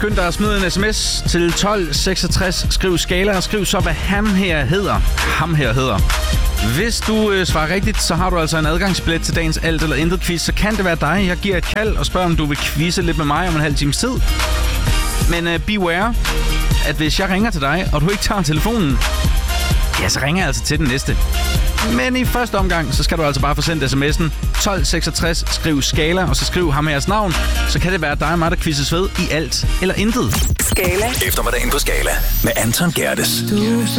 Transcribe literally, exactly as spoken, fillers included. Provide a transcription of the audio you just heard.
skynd dig at smide en sms til tolv seksogtres. Skriv Skala og skriv så, hvad han her hedder. Ham her hedder. Hvis du øh, svarer rigtigt, så har du altså en adgangsbillet til dagens alt eller intet quiz. Så kan det være dig. Jeg giver et kald og spørger, om du vil quizze lidt med mig om en halv times tid. Men øh, beware, at hvis jeg ringer til dig, og du ikke tager telefonen, ja, så ringer jeg altså til den næste. Men i første omgang, så skal du altså bare få sendt sms'en tolv seksogtres, skriv Skala, og så skriv ham jeres navn. Så kan det være dig og mig, der quizzes ved i alt eller intet. Skala. Eftermiddagen på Skala med Anton Gerdes.